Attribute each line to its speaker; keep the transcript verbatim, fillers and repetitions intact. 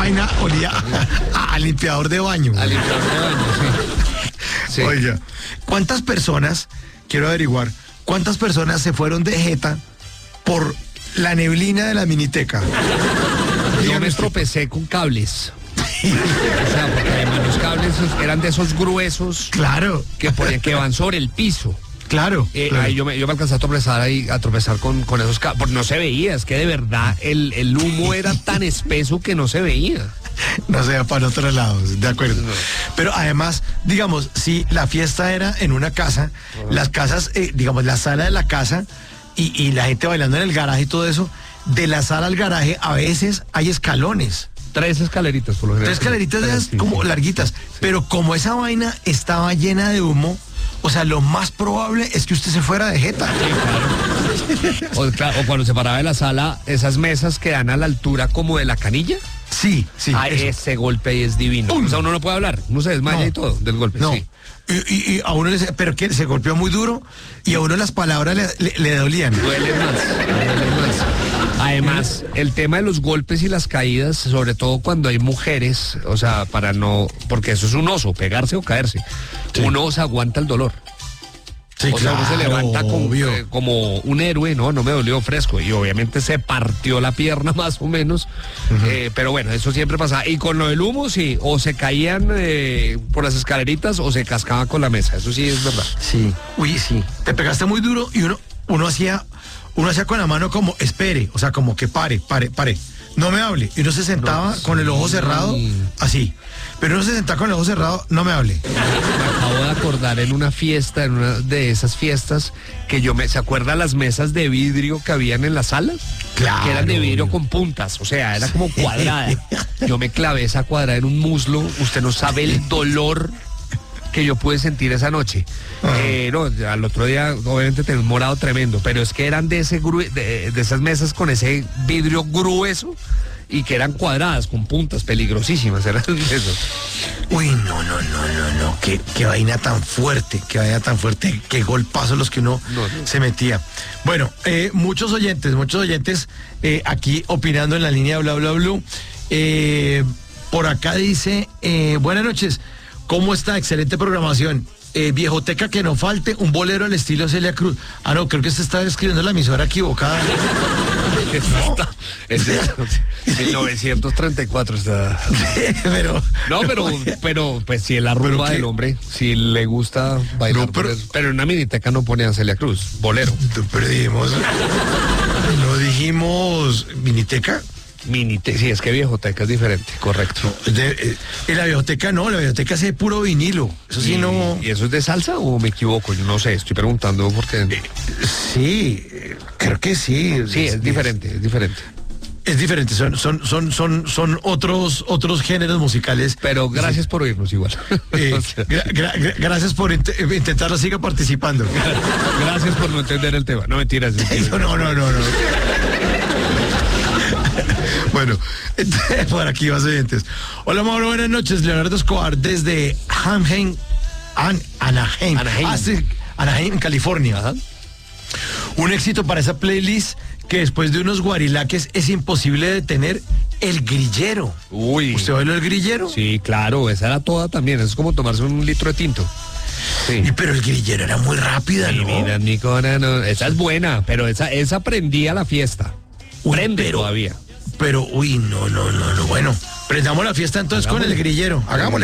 Speaker 1: vaina olía a, a limpiador de baño.
Speaker 2: A limpiador de baño, sí. sí.
Speaker 1: Oiga, ¿cuántas personas, quiero averiguar, cuántas personas se fueron de jeta por la neblina de la miniteca?
Speaker 2: Yo me tropecé con cables. O sea, porque además los cables eran de esos gruesos.
Speaker 1: Claro.
Speaker 2: Que, ponían, que van sobre el piso.
Speaker 1: Claro.
Speaker 2: Eh,
Speaker 1: claro.
Speaker 2: Ahí yo, me, yo me alcancé a tropezar ahí, a tropezar con, con esos cables. Porque no se veía, es que de verdad el, el humo era tan espeso que no se veía.
Speaker 1: No sé, para otros lados, de acuerdo. No. Pero además, digamos, si la fiesta era en una casa, uh-huh. las casas, eh, digamos, la sala de la casa y, y la gente bailando en el garaje y todo eso, de la sala al garaje a veces hay escalones.
Speaker 2: Tres escaleritas, por lo general.
Speaker 1: Tres escaleritas de esas sí, como sí, larguitas. Sí. Pero como esa vaina estaba llena de humo, o sea, lo más probable es que usted se fuera de jeta.
Speaker 2: Sí, claro. O, claro, o cuando se paraba de la sala, esas mesas que dan a la altura como de la canilla.
Speaker 1: Sí, sí.
Speaker 2: Ah, ese golpe ahí es divino. ¡Pum! O sea, uno no puede hablar, uno se desmaya no. y todo del golpe.
Speaker 1: No.
Speaker 2: Sí.
Speaker 1: Y, y, y a uno le pero que se golpeó muy duro y a uno las palabras le, le, le dolían.
Speaker 2: Duele más, duele más. Además, el tema de los golpes y las caídas, sobre todo cuando hay mujeres, o sea, para no, porque eso es un oso, pegarse o caerse. Sí. Uno se aguanta el dolor.
Speaker 1: Sí,
Speaker 2: o sea,
Speaker 1: claro,
Speaker 2: uno se levanta con, eh, como un héroe, no, no me dolió fresco. Y obviamente se partió la pierna más o menos. Uh-huh. eh, pero bueno, eso siempre pasa. Y con lo del humo, sí, o se caían eh, por las escaleritas o se cascaban con la mesa. Eso sí es verdad.
Speaker 1: Sí, uy, sí. Te pegaste muy duro y uno, uno hacía, uno hacía con la mano como, espere, o sea, como que pare, pare, pare. No me hable. Y uno se sentaba no, sí. con el ojo cerrado, así. Pero uno se sentaba con el ojo cerrado, no me hable.
Speaker 2: Me acabo de acordar en una fiesta, en una de esas fiestas, que yo me, ¿se acuerda las mesas de vidrio que habían en la sala?
Speaker 1: Claro.
Speaker 2: Que eran de vidrio con puntas, o sea, era como cuadrada. Yo me clavé esa cuadrada en un muslo, usted no sabe el dolor que yo pude sentir esa noche. Uh-huh. Eh, no, al otro día obviamente tenía un morado tremendo, pero es que eran de ese gru- de, de esas mesas con ese vidrio grueso y que eran cuadradas con puntas peligrosísimas, eran esos.
Speaker 1: Uy, no, no, no, no, no, qué, qué vaina tan fuerte, qué vaina tan fuerte, qué golpazos los que uno no, no. se metía. Bueno, eh, muchos oyentes, muchos oyentes eh, aquí opinando en la línea bla bla bla. Eh, por acá dice, eh, buenas noches. ¿Cómo está? Excelente programación. Eh, viejoteca que no falte, un bolero al estilo Celia Cruz. Ah, no, creo que usted está escribiendo la emisora equivocada.
Speaker 2: No. Es de mil novecientos treinta y cuatro está.
Speaker 1: pero,
Speaker 2: no, pero, pero, pues si es la rumba del hombre, si le gusta bailar. No, pero, pues, pero en una miniteca no pone a Celia Cruz, bolero.
Speaker 1: Pero dijimos, no dijimos miniteca.
Speaker 2: Miniteca, sí, es que viejoteca es diferente, correcto.
Speaker 1: No, de, eh, en la viejoteca no, la viejoteca es de puro vinilo. Eso sí
Speaker 2: y,
Speaker 1: no.
Speaker 2: ¿Y eso es de salsa o me equivoco? Yo no sé, estoy preguntando porque.
Speaker 1: Eh, sí, eh, creo que sí.
Speaker 2: Sí, es, es diferente, es diferente.
Speaker 1: Es diferente, son, son, son, son, son otros, otros géneros musicales.
Speaker 2: Pero gracias sí. por oírnos igual.
Speaker 1: Eh, gra, gra, gra, gracias por int intentarlo, siga participando.
Speaker 2: Gracias por no entender el tema. No mentiras.
Speaker 1: No, no, no, no, no. Bueno, por aquí vas oyentes. Hola, Mauro, buenas noches. Leonardo Escobar desde Anaheim, An Anaheim,
Speaker 2: Anaheim.
Speaker 1: Hace, Anaheim, California. Ajá. Un éxito para esa playlist que después de unos guarilaques es imposible detener el grillero.
Speaker 2: Uy.
Speaker 1: ¿Usted bailó el grillero?
Speaker 2: Sí, claro, esa era toda también. Es como tomarse un litro de tinto.
Speaker 1: Sí. Y, pero el grillero era muy rápida, ¿no?
Speaker 2: Mira, Nicona, no. Esa es buena, pero esa, esa prendía la fiesta.
Speaker 1: Uy,
Speaker 2: Prende
Speaker 1: pero,
Speaker 2: todavía.
Speaker 1: Pero, uy, no, no, no, no. Bueno, prendamos la fiesta entonces Hagámosle. con el grillero. Hagámosle.